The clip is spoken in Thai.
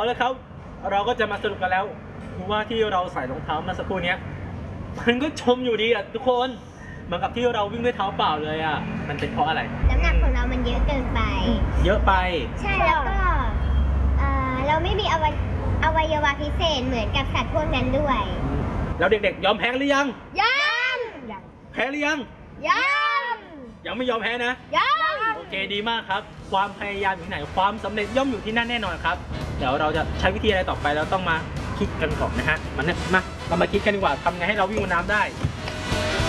ละครับเราก็จะมาสรุปกันแล้วว่าที่เราใส่รองเท้ามาสักครู่นี้มันก็ชมอยู่ดีอ่ะทุกคนเหมือนกับที่เราวิ่งด้วยเท้าเปล่าเลยอ่ะมันเป็นเพราะอะไรน้ำหนักของเรามันเยอะเกินไปเยอะไปใช่แล้วก็เราไม่มีอวัยวะพิเศษเหมือนกับสัตว์พวกนั้นด้วยแล้วเด็กๆยอมแพ้หรือยังยังแพ้หรือยังยังไม่ยอมแพ้นะโอเคดีมากครับความพยายามอยู่ที่ไหนความสำเร็จย่อมอยู่ที่นั่นแน่นอนครับเดี๋ยวเราจะใช้วิธีอะไรต่อไปเราต้องมาคิดกันก่อนนะฮะเรามาคิดกันดีกว่าทำไงให้เราวิ่งบนน้ำได้